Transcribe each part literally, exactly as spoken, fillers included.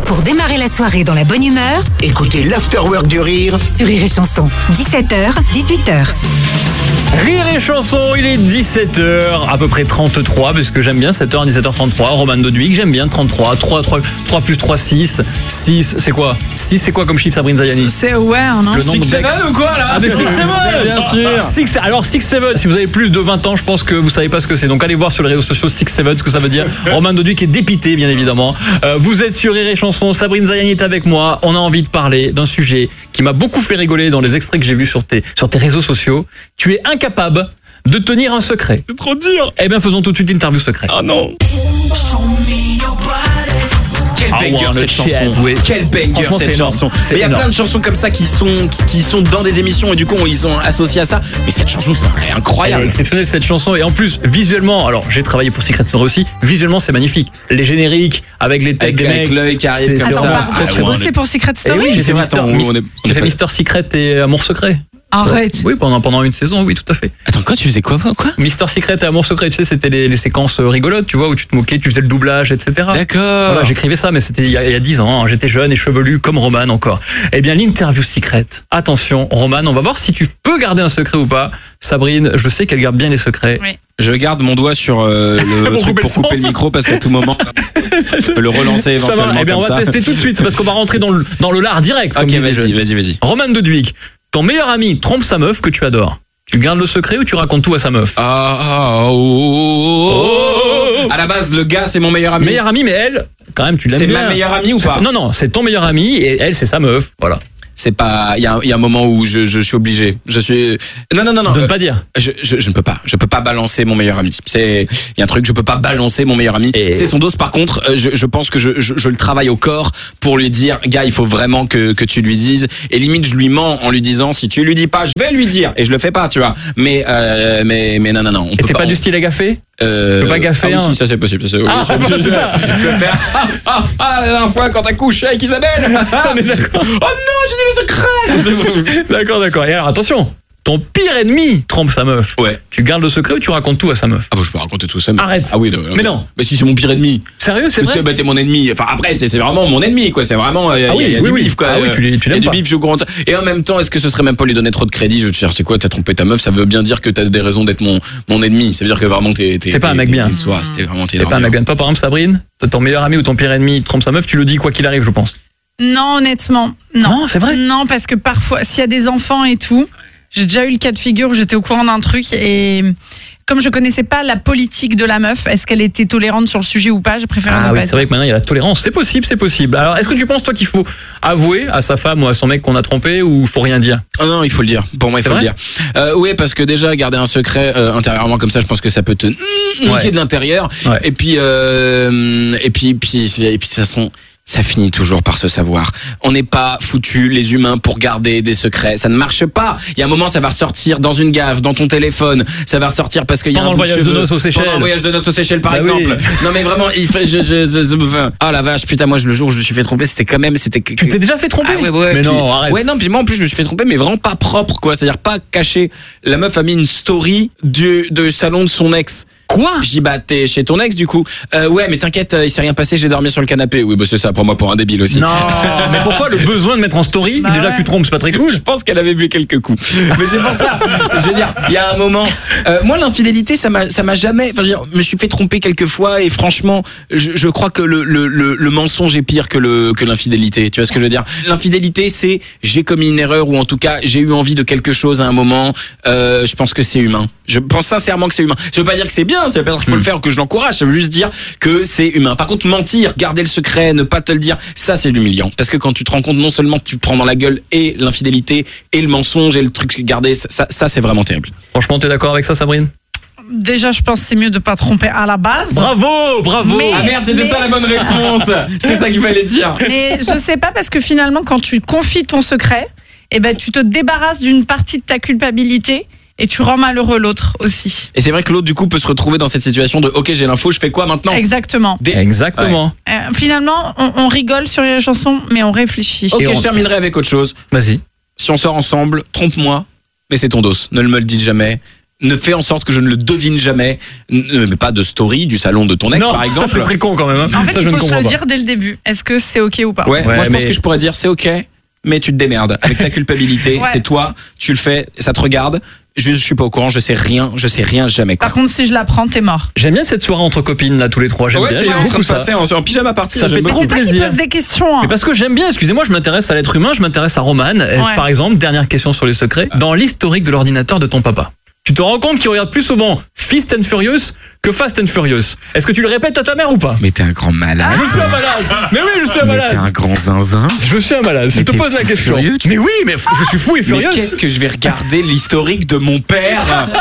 Pour démarrer la soirée dans la bonne humeur, écoutez l'Afterwork du Rire sur Rire et Chanson. dix-sept heures, dix-huit heures. Rire et Chanson, il est dix-sept heures, à peu près trente-trois, parce que j'aime bien sept heures, dix-sept heures trente-trois. Roman Doduic, j'aime bien trente-trois. trois, trois, trois plus trois, six. six, c'est quoi six, c'est quoi comme chiffre, Sabrine Zayani? C'est aware, non? Le nombre six d'ex. seven ou quoi là? Ah, mais six seven, bien sûr. Six, alors six seven, si vous avez plus de vingt ans, je pense que vous savez pas ce que c'est. Donc allez voir sur les réseaux sociaux six seven ce que ça veut dire. Roman Doduic est dépité, bien évidemment. Euh, vous êtes sur Rire et Chanson, Sabrine Zayani est avec moi. On a envie de parler d'un sujet qui m'a beaucoup fait rigoler dans les extraits que j'ai vus sur tes, sur tes réseaux sociaux. Tu es incapable de tenir un secret. C'est trop dur. Eh bien, faisons tout de suite l'interview secret. Ah non. Quel Ah, banger wow, cette le chanson. chat, oui. Quel banger Franchement, cette c'est énorme. chanson. C'est Mais il y a énorme. plein de chansons comme ça qui sont qui, qui sont dans des émissions et du coup ils sont associés à ça. Mais cette chanson c'est Elle est incroyable. exceptionnelle cette chanson et en plus visuellement, alors j'ai travaillé pour Secret Story aussi, visuellement c'est magnifique. Les génériques avec les têtes Avec, des avec mecs, l'œil qui arrive c'est- comme c'est Attends, ça. vraiment pardon, très, tu très bon. bossais pour Secret Et Story? oui, j'ai fait vrai, Mister, attends, on- Mis- on est- on j'ai est fait pas- Mister Secret et Amour Secret. Arrête. Oui, pendant pendant une saison, oui, tout à fait. Attends, quoi, tu faisais quoi quoi Mister Secret et Amour Secret, tu sais, c'était les, les séquences rigolotes, tu vois, où tu te moquais, tu faisais le doublage, et cetera. D'accord. Voilà, j'écrivais ça, mais c'était il y a, il y a dix ans. Hein. J'étais jeune et chevelu comme Roman encore. Eh bien, l'interview secrète. Attention, Roman, on va voir si tu peux garder un secret ou pas. Sabrine, je sais qu'elle garde bien les secrets. Oui. Je garde mon doigt sur euh, le Pour truc couper pour le son. couper le micro parce qu'à tout moment je peux le relancer Ça éventuellement va. Eh bien, on comme va ça. tester tout de suite parce qu'on va rentrer dans le dans le lard direct. Comme Ok, disent les vas-y, jeunes. vas-y, vas-y. Roman Doduic, ton meilleur ami trompe sa meuf que tu adores. Tu gardes le secret ou tu racontes tout à sa meuf? Ah, ah, oh, oh, oh, oh. À la base, le gars, c'est mon meilleur ami. Meilleur ami, mais elle, quand même, tu l'aimes C'est bien. ma meilleure amie ou C'est- pas? Non, non, c'est ton meilleur ami et elle, c'est sa meuf. Voilà. C'est pas. Il y a, un- il y a un moment où je, je suis obligé. Je suis. Non, non, non, non. De ne euh, pas dire. Je, je, je ne peux pas. Je peux pas balancer mon meilleur ami. C'est. Il y a un truc. Je peux pas balancer mon meilleur ami. Et- C'est son dos. Par contre, euh, je, je pense que je, je, je le travaille au corps pour lui dire, gars, il faut vraiment que, que tu lui dises. Et limite, je lui mens en lui disant, si tu lui dis pas, je vais lui dire. Et je le fais pas, tu vois. Mais, euh, mais, mais non, non, non. On Et peut t'es pas on- du style à gaffer? Euh, Tu peux pas gaffer, ah oui, hein. si, ça c'est possible. Ça, c'est- oui, Ah, ça, bah, je- c'est ça. Je peux faire. Ah, ah, ah, la dernière fois quand t'as couché avec Isabelle. On est d'accord. Oh non, j'ai dit le secret. D'accord, d'accord. Et alors, attention, ton pire ennemi trompe sa meuf. Ouais. Tu gardes le secret ou tu racontes tout à sa meuf? Ah bah je peux raconter tout ça. Mais... Arrête. Ah oui. Non, Mais non. Mais si c'est mon pire ennemi. Sérieux, c'est Mais vrai? t'es- bah, t'es mon ennemi. Enfin après c'est c'est vraiment mon ennemi quoi. C'est vraiment. Il y a, Ah oui, y a oui, du oui. bif quoi. Ah oui, tu l'es- tu Il y a l'aimes du pas. bif, je suis au courant de ça. Et en même temps, est-ce que ce serait même pas lui donner trop de crédit? Je veux te dire, c'est quoi? T'as trompé ta meuf, ça veut bien dire que t'as des raisons d'être mon mon ennemi. Ça veut dire que vraiment t'es. t'es- C'est pas un t'es- mec t'es- bien. t'es une soie, C'était vraiment. t'es C'est pas un mec bien. Toi, par exemple, Sabrine, t'as ton meilleur ami ou ton pire ennemi trompe sa meuf, tu le dis quoi qu'il arrive, je pense. Non, honnêtement, non. Non, c'est vrai. Non, parce que parfois, s'il y a des enfants et tout, j'ai déjà eu le cas de figure où j'étais au courant d'un truc et comme je connaissais pas la politique de la meuf, est-ce qu'elle était tolérante sur le sujet ou pas, j'ai préféré Ah ne oui, pas c'est vrai dire. que maintenant il y a la tolérance. C'est possible, c'est possible. Alors, est-ce que tu penses, toi, qu'il faut avouer à sa femme ou à son mec qu'on a trompé ou faut rien dire? Oh non, il faut le dire. Pour moi, il C'est faut le vrai dire. Euh, oui, parce que déjà, garder un secret euh, intérieurement comme ça, je pense que ça peut te mm, niquer Ouais. de l'intérieur. Ouais. Et puis, euh, et puis, puis, et puis, ça sont. Ça finit toujours par se savoir. On n'est pas foutus, les humains, pour garder des secrets. Ça ne marche pas. Il y a un moment, ça va ressortir dans une gaffe, dans ton téléphone. Ça va ressortir parce qu'il y a Pendant un le bout de voyage de cheveux. noces aux Seychelles. Pendant un voyage de noces aux Seychelles, par Bah exemple. oui. Non, mais vraiment, il fait, je, je, je, je me fais- ah la vache, putain, moi, le jour où je me suis fait tromper, c'était quand même, c'était. Tu t'es déjà fait tromper? Ah ouais, ouais, Mais puis- non, arrête. Ouais, non, puis moi en plus je me suis fait tromper, mais vraiment pas propre, quoi. C'est-à-dire pas caché. La meuf a mis une story du de salon de son ex. Quoi? J'ai dit, bah, t'es chez ton ex, du coup. Euh, ouais, mais t'inquiète, euh, il s'est rien passé, j'ai dormi sur le canapé. Oui, bah, c'est ça, prends-moi pour un débile aussi. Non, mais pourquoi le besoin de mettre en story? Bah Déjà ouais. que tu trompes, c'est pas très cool. Je pense qu'elle avait vu quelques coups. Mais c'est pour ça. Je veux dire, il y a un moment. Euh, moi, l'infidélité, ça m'a, ça m'a jamais. Enfin, je veux dire, je me suis fait tromper quelques fois et franchement, je, je crois que le, le, le, le mensonge est pire que le que l'infidélité. Tu vois ce que je veux dire? L'infidélité, c'est j'ai commis une erreur ou en tout cas j'ai eu envie de quelque chose à un moment. Euh, je pense que c'est humain. Je pense sincèrement que c'est humain. Ça veut pas dire que c'est bien. Ça veut pas dire qu'il faut le faire ou que je l'encourage. Ça veut juste dire que c'est humain. Par contre, mentir, garder le secret, ne pas te le dire, ça c'est l'humiliant. Parce que quand tu te rends compte non seulement que tu te prends dans la gueule et l'infidélité et le mensonge et le truc gardé, ça, ça, ça, c'est vraiment terrible. Franchement, t'es d'accord avec ça, Sabrine? Déjà, je pense que c'est mieux de pas tromper à la base. Bravo, bravo. Mais- Ah merde, c'était Mais- ça la bonne réponse. C'était ça qu'il fallait dire. Mais je sais pas parce que finalement, quand tu confies ton secret, eh ben, tu te débarrasses d'une partie de ta culpabilité et tu rends malheureux l'autre aussi. Et c'est vrai que l'autre du coup peut se retrouver dans cette situation de ok, j'ai l'info, je fais quoi maintenant? Exactement. Des- Exactement. Euh, finalement, on, on rigole sur les chansons, mais on réfléchit. Ok, Et on- je terminerai avec autre chose. Vas-y. Si on sort ensemble, trompe-moi, mais c'est ton dos. Ne me le dis jamais. ne fais en sorte que je ne le devine jamais. Ne mets pas de story du salon de ton ex, Non, par exemple. ça, c'est très con quand même. hein. En fait, Ça, il je ne faut se comprends le pas. dire dès le début. Est-ce que c'est OK ou pas? Ouais, Ouais, moi je pense mais- que je pourrais dire c'est ok, mais tu te démerdes avec ta culpabilité. Ouais. C'est toi, tu le fais, ça te regarde. Je, je suis pas au courant, je sais rien, je sais rien jamais. Quoi. Par contre, si je l'apprends, t'es mort. J'aime bien cette soirée entre copines là tous les trois. J'aime ouais, bien, c'est j'aime en train beaucoup de ça. passer en, en pyjama party. Ça j'aime fait beaucoup. trop C'est toi qui plaisir. poses des questions. hein. Mais parce que j'aime bien, excusez-moi, je m'intéresse à l'être humain, je m'intéresse à Roman. Et Par exemple, dernière question sur les secrets. Dans l'historique de l'ordinateur de ton papa, tu te rends compte qu'il regarde plus souvent Fast and Furious que Fast and Furious. Est-ce que tu le répètes à ta mère ou pas? Mais t'es un grand malade. Je suis un malade. Mais oui, je suis un Mais malade. t'es un grand zinzin. Je suis un malade. Je Mais te t'es pose la fou question. furieux, tu- Mais oui, mais f- je suis fou et Mais furieux. qu'est-ce que je vais regarder l'historique de mon père?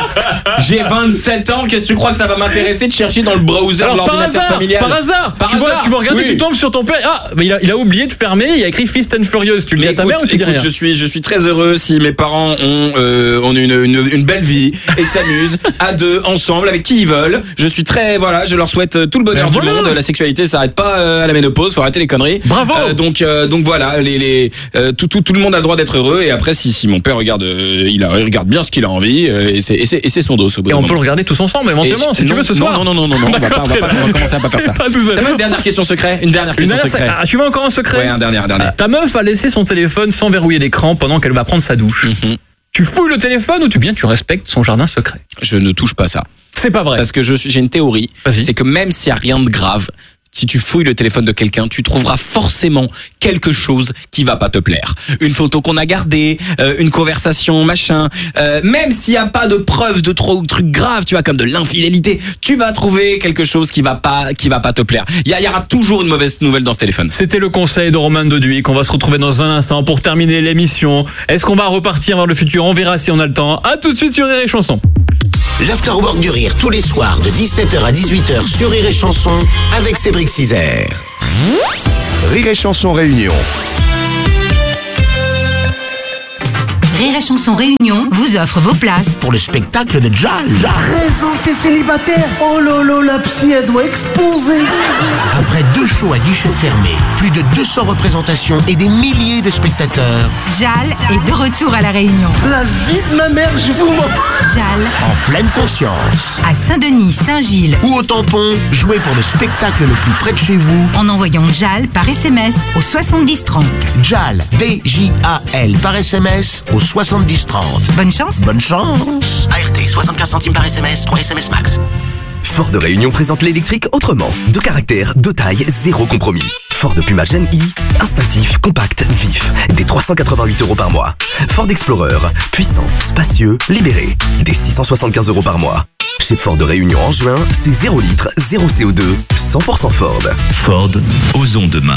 J'ai vingt-sept ans, qu'est-ce que tu crois que ça va m'intéresser de chercher dans le browser de Alors par l'ordinateur hasard, familial? par hasard, Par tu vois, hasard, tu vas regarder, oui. tu tombes sur ton père. Ah, mais il a, il a oublié de fermer. Il a écrit Fast and Furious. Tu le dis Mais à ta écoute, mère ou tu dis écoute, rien? je suis, je suis très heureux si mes parents ont, euh, ont une, une, une belle vie et s'amusent à deux, ensemble, avec qui ils veulent. Je suis très, voilà, je leur souhaite tout le bonheur Ben du voilà. monde. La sexualité s'arrête pas euh, à la ménopause, faut arrêter les conneries. Bravo. Euh, donc, euh, donc voilà, les, les, euh, tout, tout, tout le monde a le droit d'être heureux. Et après, si, si mon père regarde, euh, il, a, il regarde bien ce qu'il a envie, euh, et c'est, et c'est, et c'est son dos au bout Et d'un on peut le moment. regarder tous ensemble éventuellement, Et- si tu non, veux ce soir. Non, non, non, non, non, on va pas, D'accord, on va très pas, bien. on va commencer à pas faire ça. Pas tout seul. T'as même une dernière question secret, une dernière Une question dernière- secret. Ah, tu veux encore un secret? Ouais, un dernier, un dernier. Ah, ta meuf a laissé son téléphone sans verrouiller l'écran pendant qu'elle va prendre sa douche. Mhm. Tu fouilles le téléphone ou tu bien tu respectes son jardin secret? Je ne touche pas ça. C'est pas vrai. Parce que je suis- j'ai une théorie, Vas-y. c'est que même s'il y a rien de grave, si tu fouilles le téléphone de quelqu'un, tu trouveras forcément quelque chose qui va pas te plaire. Une photo qu'on a gardée, euh, une conversation, machin. Euh, même s'il y a pas de preuves de trop trucs graves, tu vois, comme de l'infidélité, tu vas trouver quelque chose qui va pas, qui va pas te plaire. Il y, a- il y aura toujours une mauvaise nouvelle dans ce téléphone. C'était le conseil de Roman Doduic. On va se retrouver dans un instant pour terminer l'émission. Est-ce qu'on va repartir vers le futur? On verra si on a le temps. À tout de suite sur Rire et Chanson. L'Afterwork du Rire tous les soirs de dix-sept heures à dix-huit heures sur Rire et Chanson avec Cédric Cizer. Rire et Chanson Réunion. Rire et Chanson Réunion vous offre vos places. Pour le spectacle de Jal. Présente t'es célibataire. Oh lolo, la psy, elle doit exploser. Après deux shows à guichet fermé, plus de deux cents représentations et des milliers de spectateurs, Jal est de retour à La Réunion. La vie de ma mère, je vous mens. Jal en pleine conscience. à Saint-Denis, Saint-Gilles. Ou au tampon, jouez pour le spectacle le plus près de chez vous. En envoyant Jal par S M S au soixante-dix trente. Jal, D J A L, par S M S au soixante-dix trente. Bonne chance. Bonne chance. A R T, soixante-quinze centimes par S M S, trois S M S max. Ford de Réunion présente l'électrique autrement. De caractère, de taille, zéro compromis. Ford Puma Gen I, instinctif, compact, vif. Des trois cent quatre-vingt-huit euros par mois. Ford Explorer, puissant, spacieux, libéré. Des six cent soixante-quinze euros par mois. Chez Ford de Réunion en juin, c'est zéro litre, zéro C O deux, cent pour cent Ford. Ford, osons demain.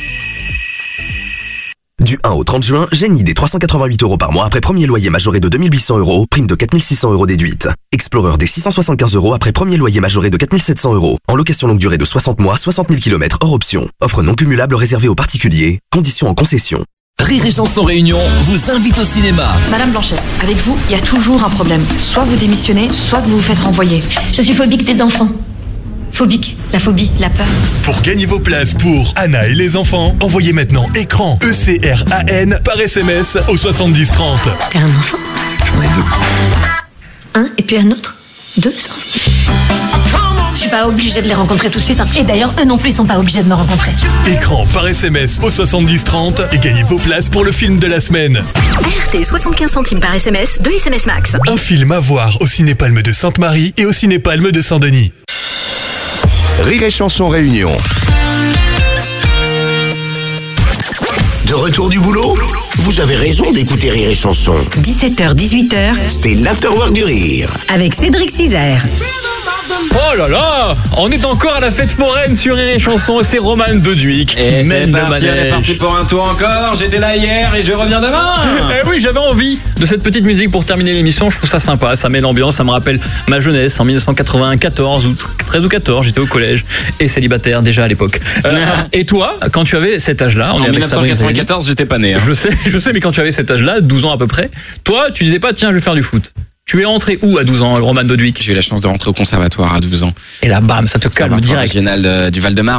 Du un au trente juin, Génie des trois cent quatre-vingt-huit euros par mois après premier loyer majoré de deux mille huit cents euros, prime de quatre mille six cents euros déduite. Explorer des six cent soixante-quinze euros après premier loyer majoré de quatre mille sept cents euros. En location longue durée de soixante mois, soixante mille kilomètres hors option. Offre non cumulable réservée aux particuliers. Conditions en concession. Rire et Chanson Réunion vous invite au cinéma. Madame Blanchette, avec vous, il y a toujours un problème. Soit vous démissionnez, soit vous vous faites renvoyer. Je suis phobique des enfants. Phobique, la phobie, la peur. Pour gagner vos places pour Anna et les enfants, envoyez maintenant écran E C R A N par S M S au soixante-dix trente. T'as un enfant? J'en ai deux. Un et puis un autre? Deux enfants? Je suis pas obligée de les rencontrer tout de suite. hein. Et d'ailleurs, eux non plus, ils sont pas obligés de me rencontrer. Écran par S M S au soixante-dix trente et gagnez vos places pour le film de la semaine. A R T, soixante-quinze centimes par S M S, deux S M S max. Un film à voir au Cinépalme de Sainte-Marie et au Cinépalme de Saint-Denis. Rire et Chanson Réunion. De retour du boulot? Vous avez raison d'écouter Rire et Chanson. dix-sept heures, dix-huit heures C'est l'Afterwork du Rire. avec Cédric Cizer. Oh là là, on est encore à la fête foraine sur Rire et Chanson et c'est Roman Doduic qui Et c'est mène le parti, on est manège. parti pour un tour encore. J'étais là hier et je reviens demain. Eh oui, j'avais envie de cette petite musique pour terminer l'émission. Je trouve ça sympa, ça met l'ambiance, ça me rappelle ma jeunesse en dix-neuf cent quatre-vingt-quatorze ou treize ou quatorze. J'étais au collège et célibataire déjà à l'époque. Euh, et toi, quand tu avais cet âge-là, on En est avec dix-neuf cent Sabrina quatre-vingt-quatorze, j'étais pas né. hein. Je sais, je sais, mais quand tu avais cet âge-là, douze ans à peu près, toi, tu disais pas, tiens, je vais faire du foot. Tu es entré où à douze ans, Roman Doduic? J'ai eu la chance de rentrer au conservatoire à douze ans. Et là, bam, ça te calme Conservatoire direct. régional de- du Val-de-Marne.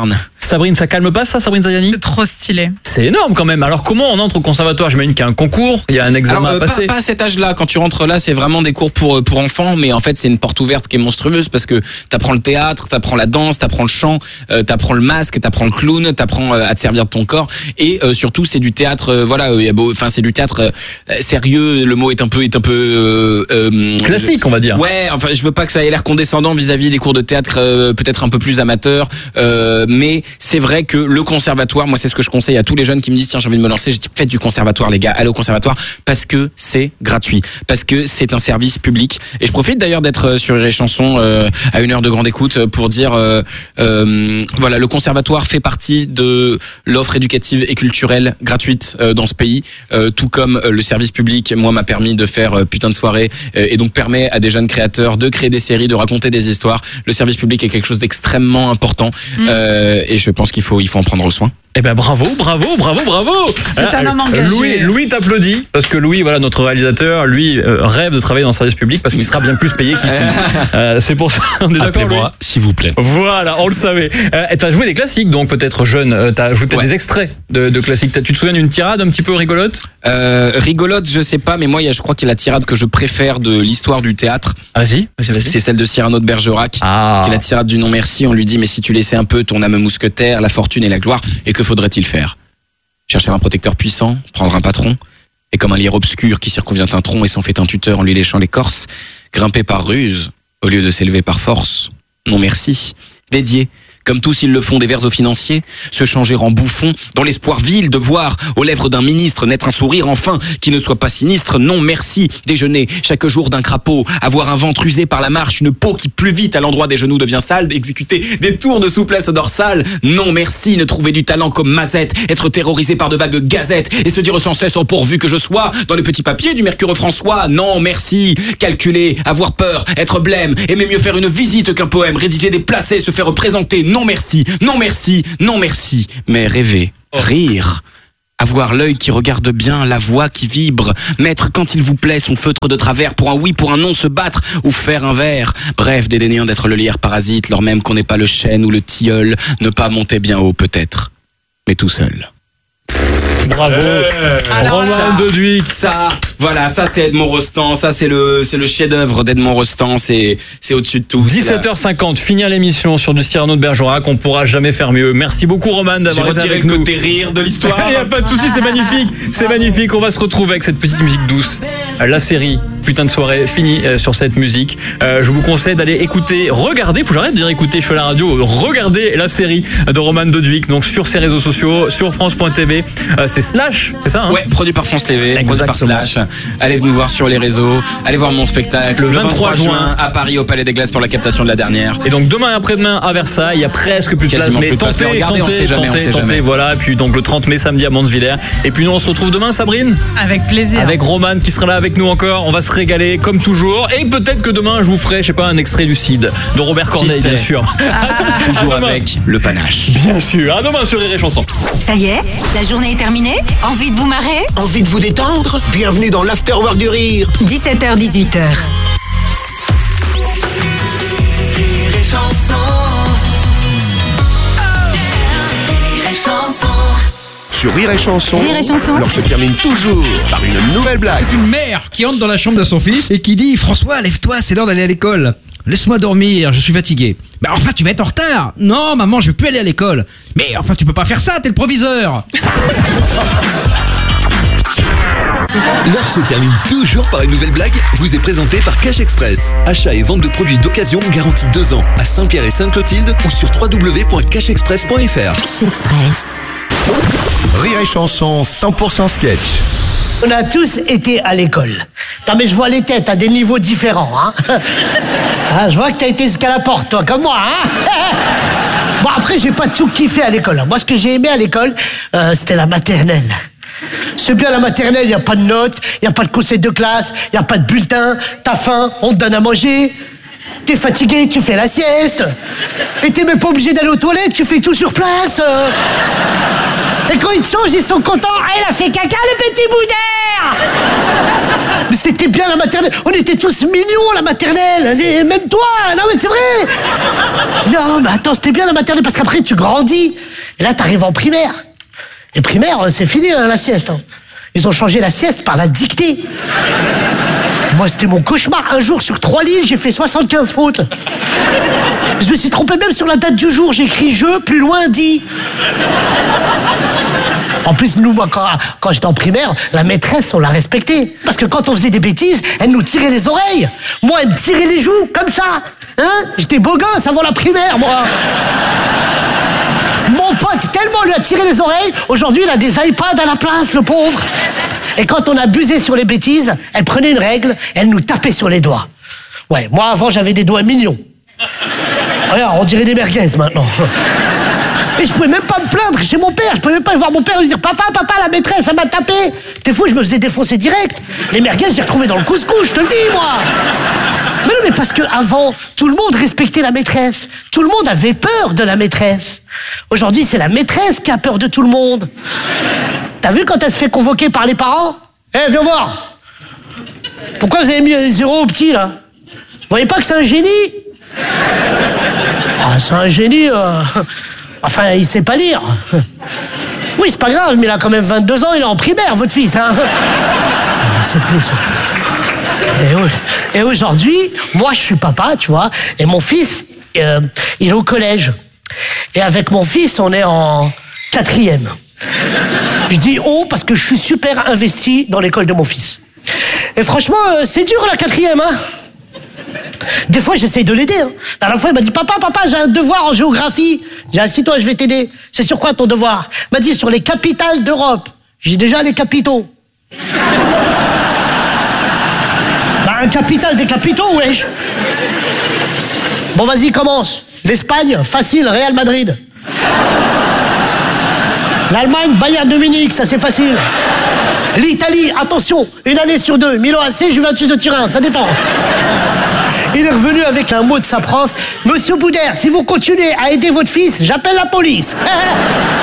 Sabrine, ça calme pas ça, Sabrine Zayani? C'est trop stylé. C'est énorme quand même. Alors comment on entre au conservatoire? J'imagine qu'il y a un concours, il y a un examen Alors, euh, à passer. Pas, pas à cet âge-là. Quand tu rentres là, c'est vraiment des cours pour pour enfants, mais en fait c'est une porte ouverte qui est monstrueuse parce que t'apprends le théâtre, t'apprends la danse, t'apprends le chant, euh, t'apprends le masque, t'apprends le clown, t'apprends euh, à te servir de ton corps, et euh, surtout c'est du théâtre. Euh, voilà, enfin euh, c'est du théâtre euh, sérieux. Le mot est un peu est un peu euh, euh, classique, je, on va dire. Ouais, enfin je veux pas que ça ait l'air condescendant vis-à-vis des cours de théâtre euh, peut-être un peu plus amateurs, euh, mais c'est vrai que le conservatoire, moi c'est ce que je conseille à tous les jeunes qui me disent tiens j'ai envie de me lancer, je dis faites du conservatoire les gars, allez au conservatoire parce que c'est gratuit, parce que c'est un service public. Et je profite d'ailleurs d'être sur Rire et Chanson euh, à une heure de grande écoute pour dire euh, euh, voilà, le conservatoire fait partie de l'offre éducative et culturelle gratuite euh, dans ce pays, euh, tout comme euh, le service public moi m'a permis de faire euh, putain de soirée euh, et donc permet à des jeunes créateurs de créer des séries, de raconter des histoires. Le service public est quelque chose d'extrêmement important mmh. euh, et je pense qu'il faut il faut en prendre soin. Eh ben bravo, bravo, bravo, bravo. C'est ah, un homme engagé. Louis, Louis t'applaudit parce que Louis, voilà, notre réalisateur, lui euh, rêve de travailler dans le service public parce qu'il sera bien plus payé qu'ici. euh, c'est pour ça. On est d'accord, Louis ? S'il vous plaît. Voilà, on le savait. Euh, t'as joué des classiques, donc peut-être jeune. Euh, t'as joué peut-être ouais. des extraits de, de classiques. T'as, tu te souviens d'une tirade un petit peu rigolote ? euh, Rigolote, je sais pas, mais moi, y a, je crois qu'il y a la tirade que je préfère de l'histoire du théâtre. Vas-y, vas-y, vas-y. C'est celle de Cyrano de Bergerac, ah. qui est la tirade du non merci. On lui dit mais si tu laissais un peu ton âme mousquetaire, la fortune et la gloire, et que faudrait-il faire ? Chercher un protecteur puissant, prendre un patron, et comme un lierre obscur qui circonvient un tronc et s'en fait un tuteur en lui léchant l'écorce, grimper par ruse, au lieu de s'élever par force. Non merci. Dédié, comme tous ils le font des vers aux financiers, se changer en bouffon, dans l'espoir vil de voir aux lèvres d'un ministre naître un sourire enfin qui ne soit pas sinistre. Non merci. Déjeuner chaque jour d'un crapaud, avoir un ventre usé par la marche, une peau qui plus vite à l'endroit des genoux devient sale, exécuter des tours de souplesse dorsale. Non merci. Ne trouver du talent comme Mazette, être terrorisé par de vagues gazettes et se dire sans cesse oh, pourvu que je sois dans les petits papiers du Mercure François. Non merci. Calculer, avoir peur, être blême, aimer mieux faire une visite qu'un poème, rédiger des placés, se faire représenter. Non merci, non merci, non merci, mais rêver, rire, avoir l'œil qui regarde bien, la voix qui vibre, mettre quand il vous plaît son feutre de travers pour un oui, pour un non, se battre ou faire un vers. Bref, dédaignant d'être le lierre parasite, lors même qu'on n'est pas le chêne ou le tilleul, ne pas monter bien haut peut-être, mais tout seul. Bravo, Romain Doduic. Ça, voilà, ça c'est Edmond Rostand, ça c'est le c'est le chef-d'œuvre d'Edmond Rostand, c'est c'est au-dessus de tout. dix-sept heures cinquante, finir l'émission sur du Cyrano de Bergerac, on pourra jamais faire mieux. Merci beaucoup Romain d'avoir été avec nous. J'ai retiré le côté rire de l'histoire. Il y a pas de souci, c'est magnifique, c'est magnifique. On va se retrouver avec cette petite musique douce. La série Putain de soirée finie sur cette musique. Euh, je vous conseille d'aller écouter, regarder, faut que j'arrête de dire écouter, je fais la radio, regardez la série de Romain Doduic, donc sur ses réseaux sociaux, sur France point T V. Euh, c'est Slash, c'est ça hein? Ouais, produit par France T V, exactement. Produit par Slash. Allez nous voir sur les réseaux, allez voir mon spectacle le vingt-trois juin à Paris au Palais des Glaces pour la captation de la dernière. Et donc demain et après-demain à Versailles, il y a presque plus de place, mais tentez, Regardez, tentez, jamais, tentez, tentez, voilà. Et puis donc le trente mai samedi à Mansvillers. Et puis nous on se retrouve demain, Sabrine. Avec plaisir. Avec Roman qui sera là avec nous encore. On va se régaler comme toujours. Et peut-être que demain je vous ferai, je sais pas, un extrait du Cid de Robert Corneille, bien sûr. Ah. Toujours avec le panache. Bien sûr. À demain sur Rire et Chanson. Ça y est, la journée est terminée. Envie de vous marrer? Envie de vous détendre? Bienvenue dans l'Afterwork du Rire. dix-sept heures dix-huit heures. Rire et Chanson. Rire et Chanson. Sur Rire et Chanson, Rire et Chanson. l'heure se termine toujours par une nouvelle blague. C'est une mère qui entre dans la chambre de son fils et qui dit « François, lève-toi, c'est l'heure d'aller à l'école. Laisse-moi dormir, je suis fatigué. »« Mais enfin, tu vas être en retard. »« Non, maman, je vais plus aller à l'école. »« Mais enfin, tu peux pas faire ça, t'es le proviseur. » L'heure se termine toujours par une nouvelle blague, vous est présentée par Cash Express. Achat et vente de produits d'occasion garantis deux ans à Saint-Pierre et Sainte-Clotilde ou sur w w w point cash express point f r. Cash Express. Rire et Chanson cent pour cent sketch. On a tous été à l'école. Non mais je vois les têtes à des niveaux différents, hein. Ah, je vois que t'as été jusqu'à la porte, toi, comme moi, hein. Bon, après, j'ai pas tout kiffé à l'école. Moi, ce que j'ai aimé à l'école, euh, c'était la maternelle. C'est bien la maternelle, il n'y a pas de notes, il n'y a pas de conseil de classe, il n'y a pas de bulletin, t'as faim, on te donne à manger, t'es fatigué, tu fais la sieste, et t'es même pas obligé d'aller aux toilettes, tu fais tout sur place. Et quand ils te changent, ils sont contents, ah, il a fait caca le petit bout d'air. Mais c'était bien la maternelle. On était tous mignons, la maternelle. Et même toi. Non, mais c'est vrai. Non, mais attends, c'était bien la maternelle parce qu'après, tu grandis. Et là, t'arrives en primaire. Et primaire, c'est fini, hein, la sieste. Hein. Ils ont changé la sieste par la dictée. Moi, c'était mon cauchemar. Un jour, sur trois lignes, j'ai fait soixante-quinze fautes. Je me suis trompé même sur la date du jour. J'ai écrit « je », plus loin, « dit ». En plus, nous, moi, quand, quand j'étais en primaire, la maîtresse, on l'a respectée. Parce que quand on faisait des bêtises, elle nous tirait les oreilles. Moi, elle me tirait les joues, comme ça. Hein? J'étais beau gosse avant la primaire, moi. Mon pote, tellement lui a tiré les oreilles, aujourd'hui, il a des iPads à la place, le pauvre. Et quand on abusait sur les bêtises, elle prenait une règle, elle nous tapait sur les doigts. Ouais, moi, avant, j'avais des doigts mignons. Regarde, on dirait des merguez, maintenant. Et je pouvais même pas me plaindre chez mon père. Je pouvais même pas voir mon père et lui dire « Papa, papa, la maîtresse, elle m'a tapé !» T'es fou, je me faisais défoncer direct. Les merguez, j'ai retrouvé dans le couscous, je te le dis, moi. Mais non, mais parce qu'avant, tout le monde respectait la maîtresse. Tout le monde avait peur de la maîtresse. Aujourd'hui, c'est la maîtresse qui a peur de tout le monde. T'as vu quand elle se fait convoquer par les parents? Eh, hey, viens voir. Pourquoi vous avez mis un zéro au petit, là? Vous voyez pas que c'est un génie? Ah, c'est un génie... Euh... Enfin, il sait pas lire. Oui, c'est pas grave, mais il a quand même vingt-deux ans, il est en primaire, votre fils, hein. C'est vrai, ça. Et, oui. Et aujourd'hui, moi, je suis papa, tu vois, et mon fils, euh, il est au collège. Et avec mon fils, on est en quatrième. Je dis « oh » parce que je suis super investi dans l'école de mon fils. Et franchement, euh, c'est dur, la quatrième, hein. Des fois, j'essaye de l'aider. Hein. La dernière fois, il m'a dit « Papa, papa, j'ai un devoir en géographie. » J'ai dit « Assis-toi, je vais t'aider. » C'est sur quoi ton devoir? Il m'a dit « Sur les capitales d'Europe. » J'ai déjà les capitaux. Bah, un capital des capitaux, wesh. Bon, vas-y, commence. L'Espagne, facile, Real Madrid. L'Allemagne, Bayern de Munich, ça c'est facile. L'Italie, attention, une année sur deux, Milan A C, Juventus de Turin, ça dépend. Il est revenu avec un mot de sa prof. Monsieur Boudère, si vous continuez à aider votre fils, j'appelle la police.